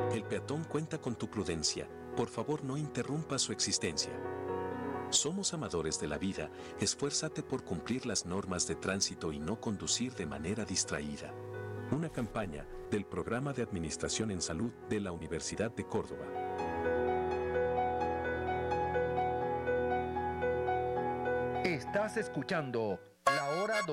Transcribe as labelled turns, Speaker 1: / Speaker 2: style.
Speaker 1: El peatón cuenta con tu prudencia. Por favor, no interrumpa su existencia. Somos amadores de la vida, esfuérzate por cumplir las normas de tránsito y no conducir de manera distraída. Una campaña del Programa de Administración en Salud de la Universidad de Córdoba.
Speaker 2: Estás escuchando La Hora